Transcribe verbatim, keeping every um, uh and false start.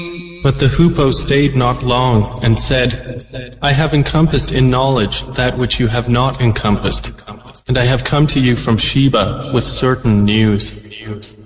But the hoopoe stayed not long, and said, I have encompassed in knowledge that which you have not encompassed, and I have come to you from Sheba with certain news.